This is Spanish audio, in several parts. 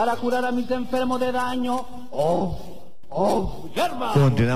para curar a mis enfermos de daño. Hierba.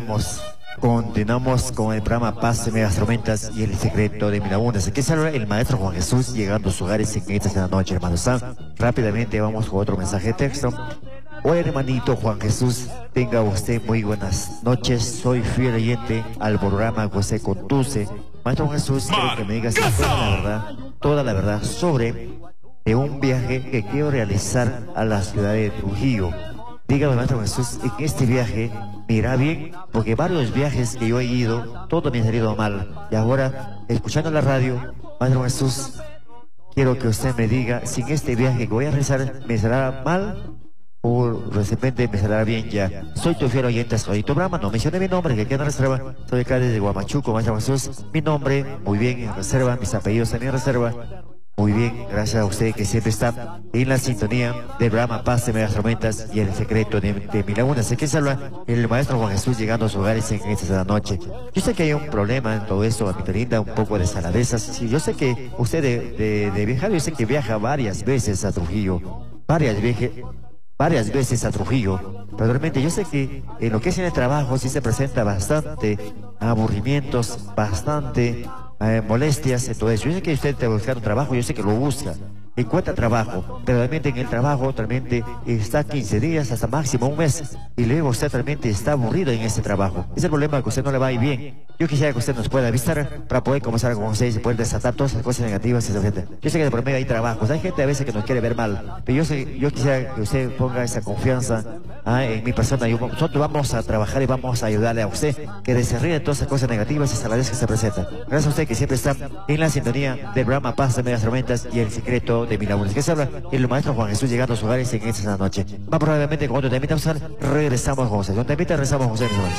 Continuamos con el programa Paz de Medias Tormentas y el secreto de Milabundas. Aquí sale el maestro Juan Jesús llegando a sus hogares en esta noche, hermanos. Rápidamente vamos con otro mensaje de texto. Hola, hermanito Juan Jesús, tenga usted muy buenas noches. Soy fiel oyente al programa José Contuce. Maestro Juan Jesús, quiero que me digas toda la verdad sobre un viaje que quiero realizar a la ciudad de Trujillo. Dígame, Maestro Jesús, en este viaje me irá bien, porque varios viajes que yo he ido, todo me ha salido mal. Y ahora, escuchando la radio, Maestro Jesús, quiero que usted me diga si en este viaje que voy a realizar me saldrá mal o de repente me saldrá bien ya. Soy tu fiel oyente, soy tu programa, no mencioné mi nombre, que queda en reserva. Soy acá desde Huamachuco, Maestro Jesús. Mi nombre, muy bien, en reserva, mis apellidos también en reserva. Muy bien, gracias a usted que siempre está en la sintonía del programa Paz de Medias Tormentas y el secreto de Milagunas. Aquí se habla el maestro Juan Jesús llegando a sus hogares en esta noche. Yo sé que hay un problema en todo esto, amita linda, un poco de saladezas. Sí, yo sé que usted de viajar, yo sé que viaja varias veces a Trujillo, varias veces a Trujillo, pero realmente yo sé que en lo que es en el trabajo sí se presenta bastante aburrimientos, bastante molestias, entonces yo sé que usted está buscando trabajo, yo sé que lo busca, encuentra trabajo, pero realmente en el trabajo realmente está 15 días hasta máximo un mes, y luego usted realmente está aburrido en ese trabajo. Es el problema, que usted no le va a ir bien. Yo quisiera que usted nos pueda avisar para poder comenzar con usted y se poder desatar todas esas cosas negativas. Yo sé que de por medio hay trabajos, hay gente a veces que nos quiere ver mal, pero yo quisiera que usted ponga esa confianza en mi persona. Nosotros vamos a trabajar y vamos a ayudarle a usted que desarrolle todas esas cosas negativas y a la vez que se presentan. Gracias a usted que siempre está en la sintonía del programa Paz de Medias Tormentas y el secreto de Milagunas. Que se habla el maestro Juan Jesús llegando a sus hogares en esta noche. Vamos probablemente con otro temita, regresamos José. Con temita regresamos José.